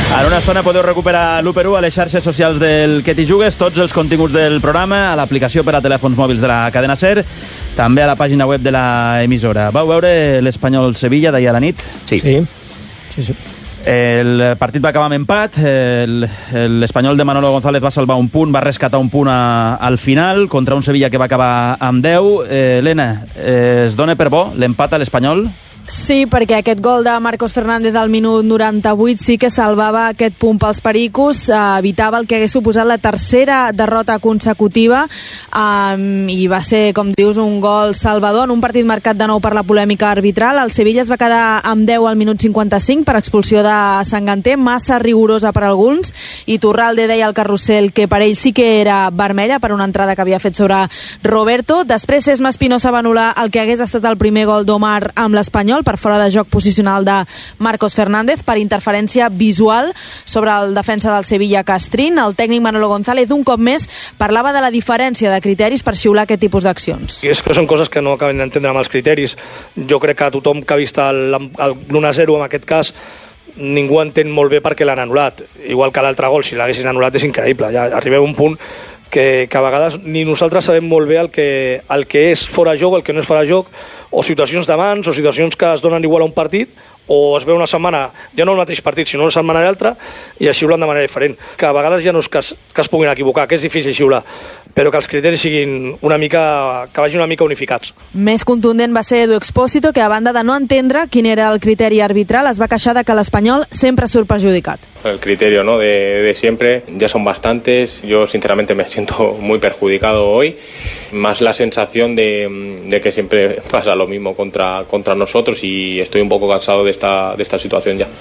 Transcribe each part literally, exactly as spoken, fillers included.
En una estona podeu recuperar l'u per u a les xarxes socials del Que t'hi jugues, tots els continguts del programa, a l'aplicació per a telèfons mòbils de la cadena SER, també a la pàgina web de l'emissora. Vau veure l'Espanyol-Sevilla d'ahir a la nit? Sí. Sí, sí, sí. El partit va acabar amb empat, el- l'Espanyol de Manolo González va salvar un punt, va rescatar un punt a, al final contra un Sevilla que va acabar amb deu. Eh, Helena, eh, es dona per bo l'empat a l'Espanyol? Sí, perquè aquest gol de Marcos Fernández al minut noranta-vuit sí que salvava aquest punt pels pericos, eh, evitava el que hagués suposat la tercera derrota consecutiva, um, i va ser, com dius, un gol salvador en un partit marcat de nou per la polèmica arbitral. El Sevilla es va quedar amb deu al minut cinquanta-cinc per expulsió de Sanganté, massa rigorosa per alguns, i Turralde deia al carrusel que per ell sí que era vermella per una entrada que havia fet sobre Roberto. Després Sesma Espinosa va anul·lar el que hagués estat el primer gol d'Omar amb l'Espanyol per fora de joc posicional de Marcos Fernández per interferència visual sobre el defensa del Sevilla Castrín. El tècnic Manolo González un cop més parlava de la diferència de criteris per xiular aquest tipus d'accions. I és que són coses que no acaben d'entendre amb els criteris. Jo crec que tothom que ha vist l'u a zero en aquest cas ningú entén molt bé per què l'han anul·lat. Igual que l'altre gol, si l'haguessin anul·lat és increïble. Ja arribem a un punt que, que a vegades ni nosaltres sabem molt bé el que, el que és fora joc, el que no és fora joc, o situacions de mans, o situacions que es donen igual a un partit, o es veu una setmana, ja no el mateix partit, sinó una setmana i l'altra, i es xiulen de manera diferent. Que a vegades ja no és que es, que es puguin equivocar, que és difícil xiular, però que els criteris siguin una mica, que vagin una mica unificats. Més contundent va ser Edu Expósito, que a banda de no entendre quin era el criteri arbitral, es va queixar de que l'Espanyol sempre surt perjudicat. El criterio, ¿no?, de, de siempre, ya son bastantes. Yo sinceramente me siento muy perjudicado hoy, más la sensación de, de que siempre pasa lo mismo contra, contra nosotros, y estoy un poco cansado de esta, de esta situación ya.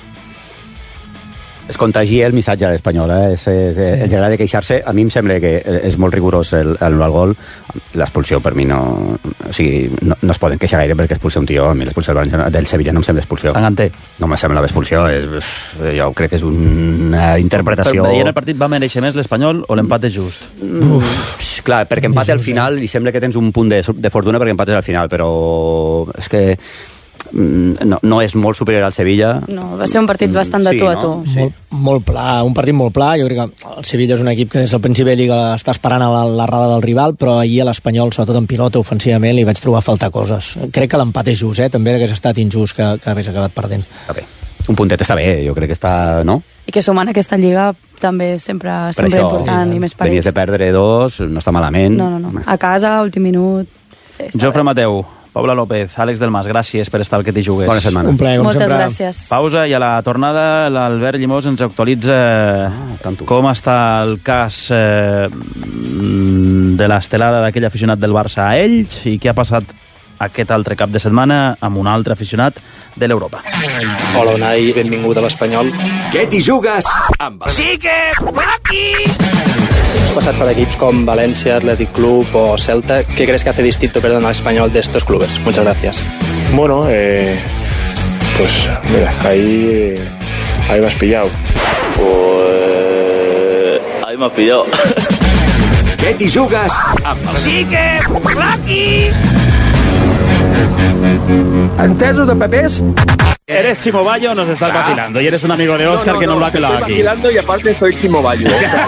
Es contagia el missatge a l'Espanyol, eh? És, és, sí. En general de queixar-se, a mi em sembla que és molt rigorós el, el, el gol. L'expulsió per mi no... O sigui, no, no es poden queixar gaire perquè expulsa un tio. A mi l'expulsió del Sevilla no em sembla expulsió. Sanganté. No me sembla l'expulsió. És, jo crec que és una interpretació... Però veient el partit va mereixer més l'Espanyol o l'empat és just? Uf, clar, perquè empate al final i sembla que tens un punt de, de fortuna perquè empates al final, però és que no, no és molt superior al Sevilla. No, va ser un partit bastant de sí, tu a no? tu. Sí. Molt, molt pla, un partit molt pla. Jo crec que el Sevilla és un equip que des del principi de Lliga està esperant a la, la rada del rival, però ahir a l'Espanyol, sobretot en pilota ofensivament, li vaig trobar a faltar coses. Crec que l'empat és just, eh? També hagués estat injust que, que hagués acabat perdent. Està bé. Un puntet està bé, jo crec que està... Sí. No? I que sumant aquesta Lliga també sempre, sempre això, important, i més per venies ells. de perdre dos, no està malament. No, no, no. A casa, últim minut... Sí, Jofre Mateu, Paula López, Àlex Delmas, gràcies per estar al Que t'hi jugues. Bona setmana. Un plaer, com Moltes sempre. gràcies. Pausa i a la tornada l'Albert Llimós ens actualitza Ah, com està el cas eh, de l'estelada d'aquell aficionat del Barça a Elx i què ha passat aquest altre cap de setmana amb un altre aficionat de l'Europa. Hola, Unai, benvingut a l'Espanyol. Que t'hi jugues amb... Sí que aquí! Has passat per equips com Valencia, Athletic Club o Celta. ¿Qué crees que hace distinto, perdón, al Español de estos clubes? Muchas gracias. Bueno, eh, pues mira, ahí, ahí me has pillado. Pues ahí me has pillado. Que t'hi jugues amb... Sí que aquí! Entesos de papers. Eres Chimo Bayo, nos estás ah. vacilando. Y eres un amigo de Óscar no, no, que no, no lo ha pelado aquí. Estoy vacilando y aparte soy Chimo Bayo.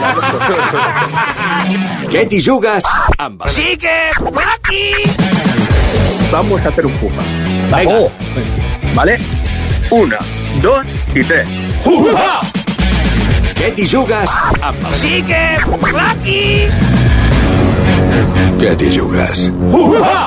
Que t'hi jugues amb... Sí que aquí! Vamos a hacer un puja. Venga. Oh. ¿Vale? Una, dos y tres. ¡Puja! Que t'hi jugues amb... Sí que aquí! Que t'hi jugues. ¡Puja!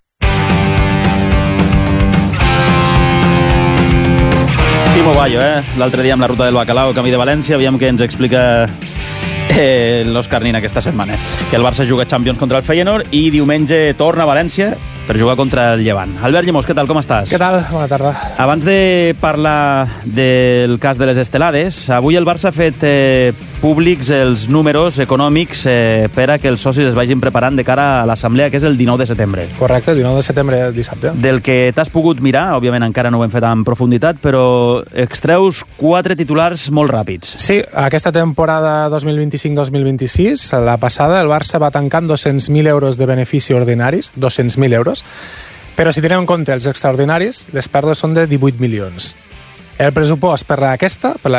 Chimo Bayo, eh? L'altre dia amb la ruta del Bacalao, camí de València, aviam què ens explica eh, l'Òscar Nin aquesta setmana. Que el Barça juga Champions contra el Feyenoord i diumenge torna a València per jugar contra el Llevant. Albert Llimós, què tal, com estàs? Què tal? Bona tarda. Abans de parlar del cas de les estelades, avui el Barça ha fet eh, públics els números econòmics eh, per a que els socis es vagin preparant de cara a l'assemblea, que és el dinou de setembre. Correcte, dinou de setembre, dissabte. Del que t'has pogut mirar, òbviament encara no ho hem fet en profunditat, però extreus quatre titulars molt ràpids. Sí, aquesta temporada dos mil vint-i-cinc dos mil vint-i-sis, la passada, el Barça va tancar amb dos-cents mil euros de benefici ordinaris, dos-cents mil euros, però si tenem en compte els extraordinaris, les pèrdues són de divuit milions. El pressupost per a aquesta, per la